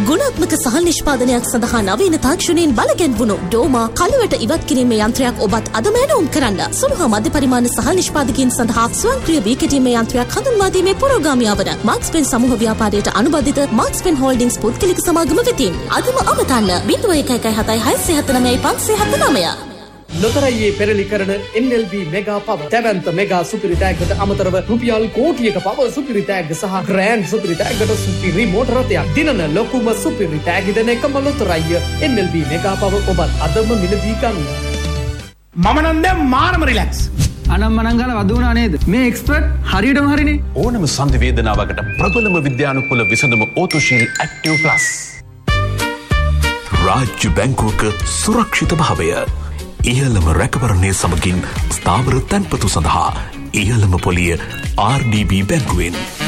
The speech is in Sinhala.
ගුණාත්මක සහල් නිෂ්පාදනයක් සඳහා නවීන තාක්ෂණයෙන් බලගැන්වුණු ඩෝමා කලවට ඉවත් කිරීමේ යන්ත්‍රයක් ඔබත් අදම ඇනවුම් කරන්න. සුළු හා මධ්‍ය පරිමාණ සහල් නිෂ්පාදකයන් සඳහා ස්වයංක්‍රීය වී කෙටීමේ යන්ත්‍රයක් හඳුන්වා දීමේ පුරෝගාමියා වන මාක්ස්පෙන් සමූහ ව්‍යාපාරයට අනුබද්ධිත මාක්ස්පෙන් හෝල්ඩින්ග්ස් පුද්ගලික සමාගම වෙතින් අදම අවතන්න 0117675579. ලොතරැයියේ පෙරලි කරන NLB මෙගා පව දැවැන්ත මෙගා සුපිරි තෑග්ගට අමතරව රුපියල් කෝටියක පව සුපිරි තෑග්ග සහ ග්‍රෑන්ඩ් සුපිරි තෑග්ගට සුපිරි මෝටර රථයක් දිනන ලොකුම සුපිරි තෑග්ග දෙන එකම ලොතරැයිය NLB මෙගා පව ඔබත් අදම මිලදී ගන්න. මම නම් දැන් මාරම රිලැක්ස්. අනම්මනම් ගාලා වදුණා නේද? මේ එක්ස්පර්ට් හරියටම හරිනේ. ඕනම සංධි වේදනාවකට ප්‍රබලම විද්‍යානුකූල විසඳුම ඕතොශීල් ඇක්ටිව් ප්ලස්. රාජ්‍ය බැංකුවක සුරක්ෂිත භාවය. ඉහළම රැකවරණය සමගින් ස්ථාවර තැන්පතු සඳහා ඉහළම පොලිය RDB බැංකුවෙන්.